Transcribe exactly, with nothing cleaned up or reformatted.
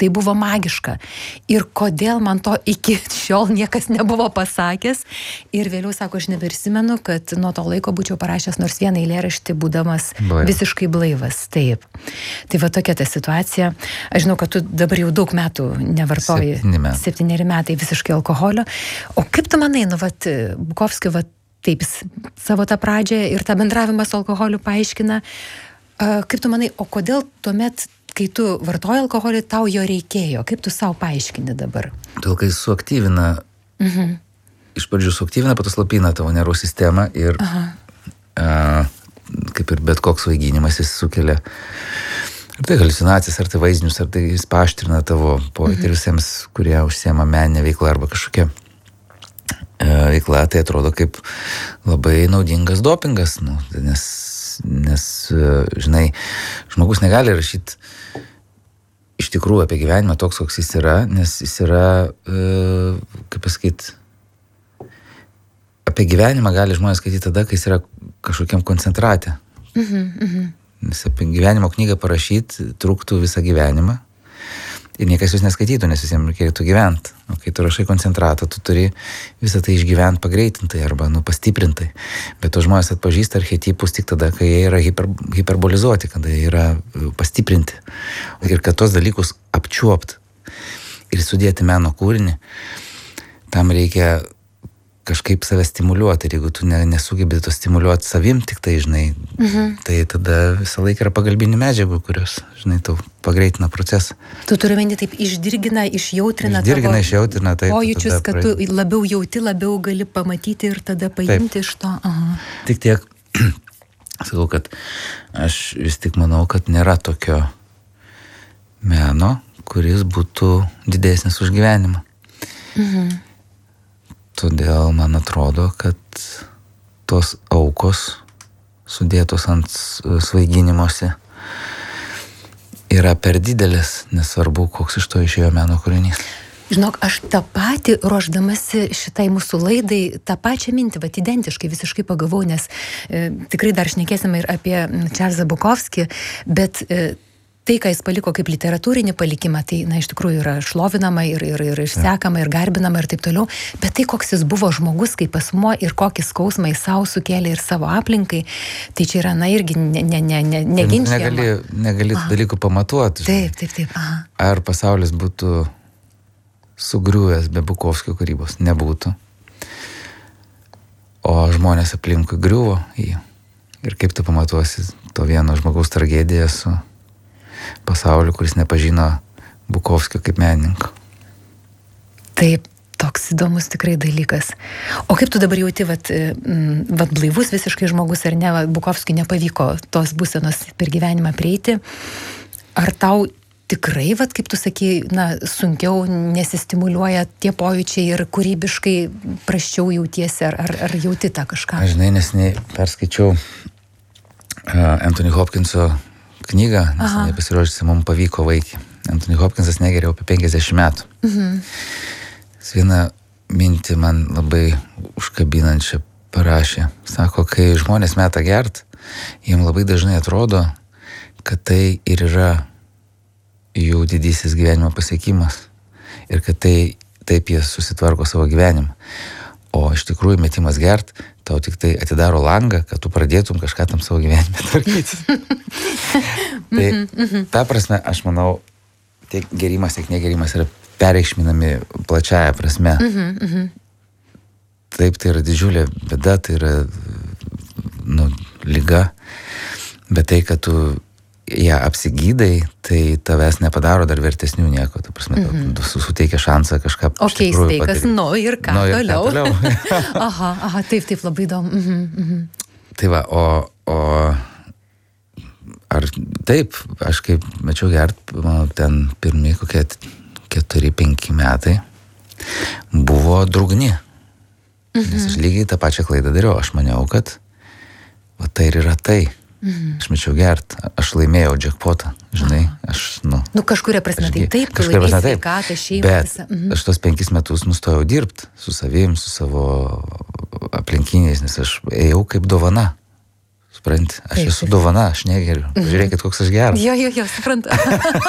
tai buvo magiška. Ir kodėl man to iki šiol niekas nebuvo pasakęs. Ir vėliau sako, aš neprisimenu, kad nuo to laiko būčiau parašęs nors vieną eilėraštį, būdamas Blaivas. visiškai blaivas. Taip. Tai va tokia ta situacija. Aš žinau, kad tu dabar jau daug metų nevartoji. Septyni metai. Septyneri metai visiškai alkoholio. O kaip tu manai, nu vat, Bukovskio, vat, taip, jis savo tą pradžią ir tą bendravimą su alkoholiu paaiškina. Kaip tu manai, o kodėl tuomet, kai tu vartoji alkoholį, tau jo reikėjo? Kaip tu savo paaiškini dabar? Todėl, kai suaktyvina, Mhm. iš pradžių suaktyvina, po to slopina tavo nervų sistemą ir a, kaip ir bet koks vaiginimas jis sukelia ar tai haliucinacijas, ar tai vaizdinius, ar tai jis paaštrina tavo pojūtį ir visiems, kurie užsiema meninę veiklą arba kažkokia a, veikla, tai atrodo kaip labai naudingas dopingas, nu, nes, nes, žinai, žmogus negali rašyti iš tikrųjų apie gyvenimą toks, koks jis yra, nes jis yra, e, kaip pasakyti, apie gyvenimą gali žmonės skaityti tada, kai jis yra kažkokiam koncentrate. Mhm, mhm. Nes apie gyvenimo knygą parašyti truktų visą gyvenimą ir niekas jūs neskaitytų, nes visiems reikėtų gyventi. O kai tu rašai koncentratą, tu turi visą tai išgyventi pagreitintai arba nu, pastiprintai. Bet to žmonės atpažįsta archetipus tik tada, kai jie yra hiper, hiperbolizuoti, kada jie yra pastiprinti. Ir kad tos dalykus apčiuopt ir sudėti meno kūrinį, tam reikia kažkaip save stimuliuoti. Ir jeigu tu ne, nesugebi to stimuliuoti savim, tik tai, žinai, mhm. tai tada visą laiką yra pagalbinių medžiagų, kurios, žinai, tau pagreitina procesą. Tu turi meni taip išdirgina, išjautrina Išdirgina, tavo išjautrina, taip, pojūčius, tada kad praeina. tu labiau jauti, labiau gali pamatyti ir tada paimti Taip. iš to. Aha. Tik tiek, sakau, kad aš vis tik manau, kad nėra tokio meno, kuris būtų didesnis už gyvenimą. Mhm. Todėl man atrodo, kad tos aukos sudėtos ant svaiginimuose yra per didelis, nesvarbu, koks iš to išėjo meno kūrinys. Žinok, aš tą patį, ruošdamasi šitai mūsų laidai, tą pačią mintį, vat identiškai visiškai pagavau, nes e, tikrai dar šnekėsime ir apie Čarlzą Bukovskį, bet e, tai, ką jis paliko kaip literatūrinį palikimą, tai, na, iš tikrųjų yra šlovinama ir, ir, ir išsekama, ir garbinama ir taip toliau, bet tai, koks jis buvo žmogus kaip asmuo ir kokį skausmą jis savo sukėlė ir savo aplinkai, tai čia yra, na, irgi ne, ne, ne, ne, neginčiama. Negali, negali tų dalykų pamatuoti. Taip, taip, taip. Aha. Ar pasaulis būtų sugriuvęs be Bukovskio kūrybos? Nebūtų. O žmonės aplinkui griuvo jį. Ir kaip tu pamatuosi to vieno žmogaus tragediją su pasauliu, kuris nepažino Bukovskio kaip menininko. Taip, toks įdomus tikrai dalykas. O kaip tu dabar jauti, vat, m, vat blaivus visiškai žmogus, ar ne, va, Bukovskiui nepavyko tos būsenos per gyvenimą prieiti? Ar tau tikrai, vat, kaip tu sakai, na, sunkiau nesistimuliuoja tie pojūčiai ir kūrybiškai prasčiau jautiesi, ar, ar, ar jauti tą kažką? Aš, žinai, nesiniai perskaičiau uh, Anthony Hopkinso knygą, nes jinai pasirodžiusi, mums pavyko vaikį. Anthony Hopkinsas negeria apie penkiasdešimt metų. Mhm. Jis vieną mintį man labai užkabinančią parašė. Sako, kai žmonės meta gert, jiem labai dažnai atrodo, kad tai ir yra jų didysis gyvenimo pasiekimas. Ir kad tai, taip jie susitvarko savo gyvenimą. O iš tikrųjų metimas gert tau tik tai atidaro langą, kad tu pradėtum kažką tam savo gyvenime tvarkyti. Tai ta prasme, aš manau, tiek gerimas, tiek negerimas yra pereikšminami plačiaja prasme. Taip, tai yra didžiulė bėda, tai yra nu, liga, bet tai, kad tu ją apsigydai, tai tavęs nepadaro dar vertesnių nieko. Ta prasme, mm-hmm. tu suteikia šansą kažką o iš tikrųjų padaryti. O keistai, kas, nu ir ką nu, ir toliau. Ką toliau. aha, aha, taip, taip, labai įdomu. Mhm, mhm. Tai va, o, o ar taip, aš kaip mečiau gert, manau, ten pirmi kokie keturi, penki metai buvo drugni. Mhm. Nes aš lygiai tą pačią klaidą dariau. Aš maniau, kad va tai ir yra tai. Mhm. Aš mečiau gert, aš laimėjau jackpotą, žinai, aš, nu... Nu, kažkuria prasme tai taip, tu laimėjai sveikatą, šeimą. Bet mhm. aš tos penkis metus nustojau dirbti su savim, su savo aplinkiniais, nes aš ėjau kaip dovana. Supranti, aš taip, esu taip. Dovana, aš negeriu. Mhm. Žiūrėkit, koks aš geras. Jo, jo, jo, suprantu.